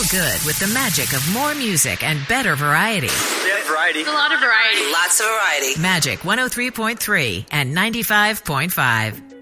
good with the magic of more music and better variety. Variety. A lot of variety. Lots of variety. Magic 103.3 and 95.5.